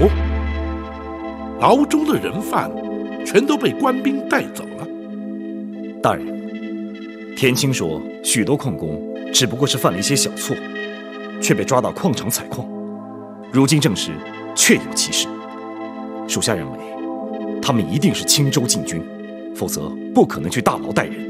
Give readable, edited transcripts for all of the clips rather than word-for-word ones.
牢中的人犯全都被官兵带走了。 大人，田青说许多矿工只不过是犯了一些小错，却被抓到矿场采矿，如今证实确有其事。属下认为，他们一定是青州禁军，否则不可能去大牢待人。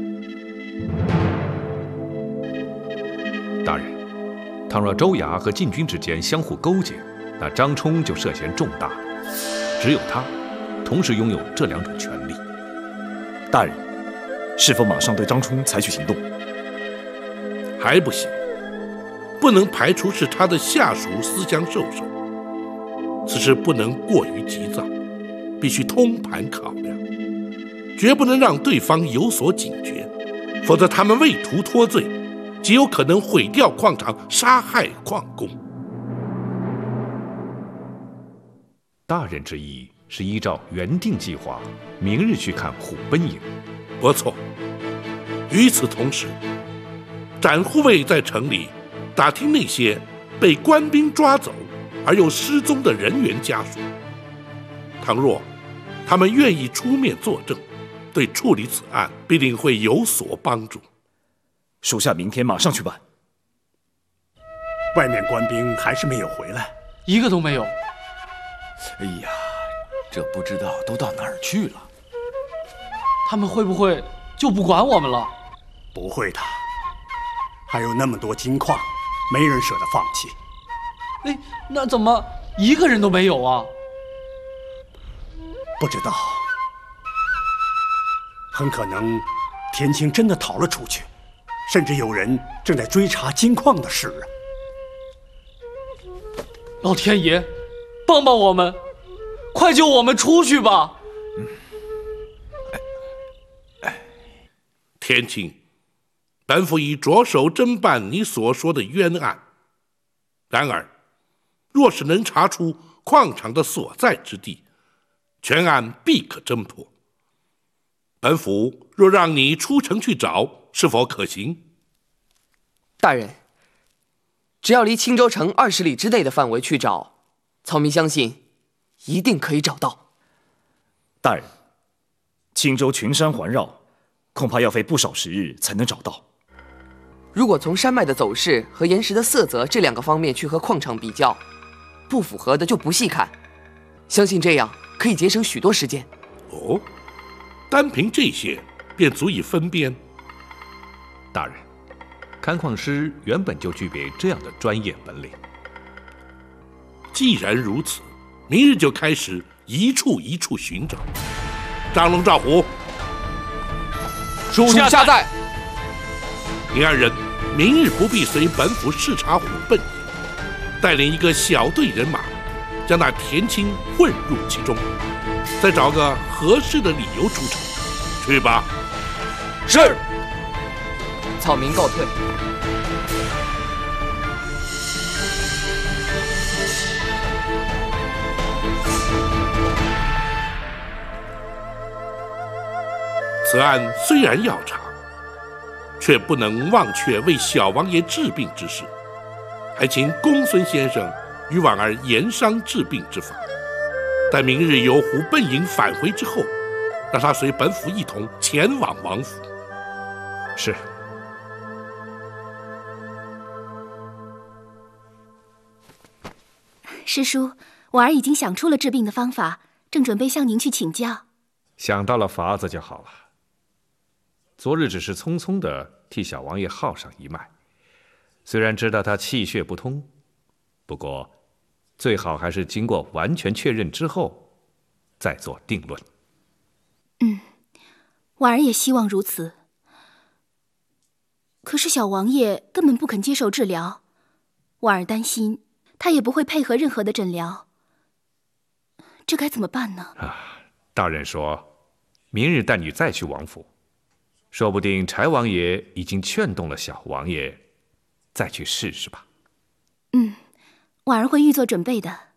大人，倘若州衙和禁军之间相互勾结，那张冲就涉嫌重大，只有他同时拥有这2种权利。 大人，是否马上对张冲采取行动？ 还不行，不能排除是他的下属私相授受。此事不能过于急躁，必须通盘考量，绝不能让对方有所警觉，否则他们为图脱罪，极有可能毁掉矿场，杀害矿工。 大人之意是依照原定计划，明日去看虎贲营。 不错。与此同时，展护卫在城里打听那些被官兵抓走而又失踪的人员家属，倘若他们愿意出面作证，对处理此案必定会有所帮助。 属下明天马上去办。 外面官兵还是没有回来， 一个都没有。 哎呀，这不知道都到哪儿去了？ 他们会不会就不管我们了？ 不会的，还有那么多金矿，没人舍得放弃。 哎，那怎么一个人都没有啊？ 不知道，很可能田青真的逃了出去，甚至有人正在追查金矿的事啊！ 老天爷，帮帮我们，快救我们出去吧！ 田青，本府已着手侦办你所说的冤案。然而，若是能查出矿场的所在之地，全案必可侦破。本府若让你出城去找，是否可行？ 大人，只要离青州城20里之内的范围去找，草民相信一定可以找到。 大人，青州群山环绕，恐怕要费不少时日才能找到。 如果从山脉的走势和岩石的色泽这2个方面去和矿场比较，不符合的就不细看，相信这样可以节省许多时间。 哦，单凭这些便足以分辨？ 大人，勘矿师原本就具备这样的专业本领。 既然如此，明日就开始一处一处寻找。张龙、赵虎， 属下在。 你2人明日不必随本府视察虎贲营，带领一个小队人马，将那田青混入其中，再找个合适的理由出城。去吧。 是。草民告退。 此案虽然要查，却不能忘却为小王爷治病之事，还请公孙先生与婉儿研商治病之法。待明日由虎贲营返回之后，让他随本府一同前往王府。 是。 师叔，婉儿已经想出了治病的方法，正准备向您去请教。 想到了法子就好了。昨日只是匆匆地替小王爷号上一脉，虽然知道他气血不通，不过最好还是经过完全确认之后再做定论。 婉儿也希望如此。可是小王爷根本不肯接受治疗，婉儿担心他也不会配合任何的诊疗，这该怎么办呢？ 大人说明日带你再去王府，说不定柴王爷已经劝动了小王爷，再去试试吧。 婉儿会预做准备的。